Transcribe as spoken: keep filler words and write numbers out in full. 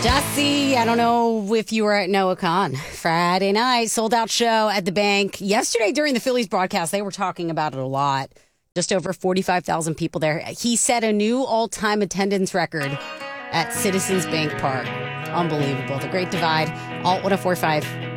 Jesse, I don't know if you were at Noah Khan. Friday night, sold out show at the bank. Yesterday during the Phillies broadcast, they were talking about it a lot. Just over forty-five thousand people there. He set a new all-time attendance record at Citizens Bank Park. Unbelievable. The Great Divide, Alt one oh four point five.